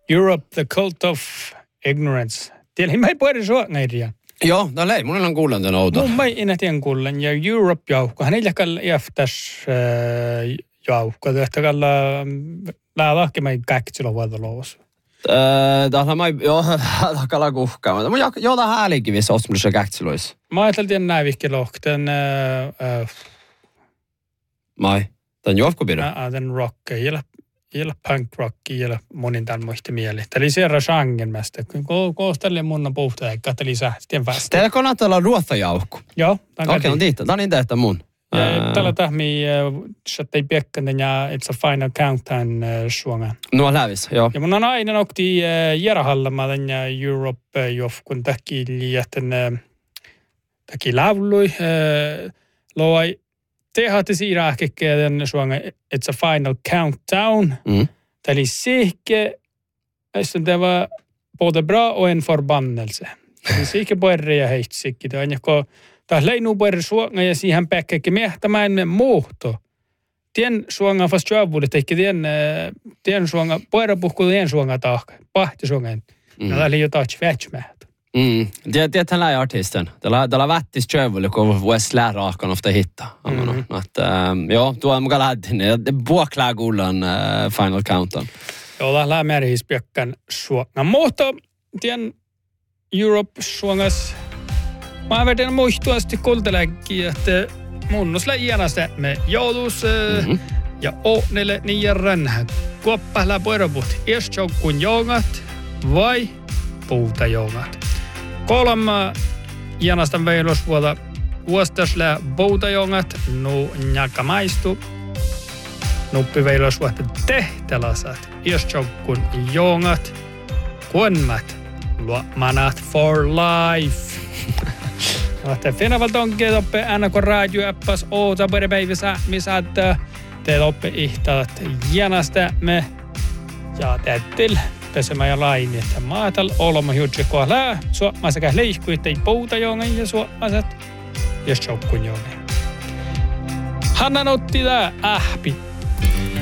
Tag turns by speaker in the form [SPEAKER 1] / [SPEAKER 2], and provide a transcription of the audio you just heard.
[SPEAKER 1] Europe, the cult of ignorance. Tiedä, mä ei puhuta suongairia.
[SPEAKER 2] Joo, no ei, mun on kuullut tämän outo.
[SPEAKER 1] Mun mä en tiedä kuullen, ja Europe-joukko, hän ei jakalla jäftäs joukko, tehtäkällä lähdäkin käksillä vuodoloos.
[SPEAKER 2] Täällä mä joo, takalla kuhkaa. Mun jotain hääliinkin vissä ostamassa käksiluissa.
[SPEAKER 1] Mä ajattelin näin vihki lohten.
[SPEAKER 2] Mai, tämän juovkupidon?
[SPEAKER 1] Den rock, ei punk rock, ei monin tämän muista mieli. Tämä oli siellä genren mästä. Koostelle mun on puhtaa, eikä tämä oli sähtien vasta.
[SPEAKER 2] Teillä kannattaa olla ruotsajauhku.
[SPEAKER 1] Joo.
[SPEAKER 2] Okei, on tiittä. Tämä on niin tehtä mun.
[SPEAKER 1] Tällä tahmi, että ei piekkänen ja It's a Final Countdown suonga.
[SPEAKER 2] No lävis, joo.
[SPEAKER 1] Ja mun on aina nokti järjahallamadan ja Europe-jofkun täki liiätten täki laului. Loi tehati siirääkikkeiden suonga It's a Final Countdown. Tämä oli sihke, että det var både bra och en förbannelse. Det är sihke borre ja heitsikki. Det on joko tämä leinu borre suonga ja siihen päkkäkin mehtämään me muhto. Tien suonga fast jäävuudet, eikä tien suonga, poira puhkuu tien suonga tahka, pahti suongan. Tämä oli jotain svätsmähtä.
[SPEAKER 2] Tiedäthän läi artisten. Tällä vättis jäävuudet, kun voisi lära ahkan ofta hitta. Joo, tuo on mukaan lähdin. Vuoklää kuullaan Final Countdown.
[SPEAKER 1] Joo, tämä määrähis piekkan suonga. Mutta tien Europe-suongas, mä vedän muistuasti kulteläkkiä, että mun on iänästä me joudus ja oonelle niin ränhä. Kuoppahla poiraput, iäsjoukkuun jongat vai puuta jongat. Kolma iänästä veilosvuota vuostasla puuta jongat, no njaka maistu. Nuppi veilosvuota tehtälasat, iäsjoukkuun jongat, kuonmat, luomanat for life. Finavalta onkin toppe aina kun raadioäppäs oota pari päivässä, missä te toppe ihtaat jäänästä me ja teettil pesemä ja laini, että maatal olemme juuri kohdalla suomaisekä leihkuit ei puuta jongen ja suomaiset ja shokkun jongen. Hanna otti tää ähpi.